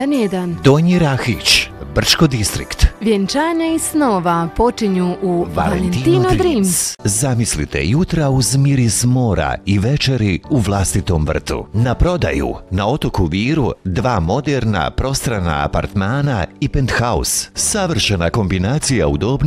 N1. Donji Rahić, Brčko distrikt. Vjenčanja i snova počinju u Valentino Dreams. Zamislite jutra uz miris mora i večeri u vlastitom vrtu. Na prodaju na otoku Viru 2 moderna prostrana apartmana i penthouse. Savršena kombinacija udobnosti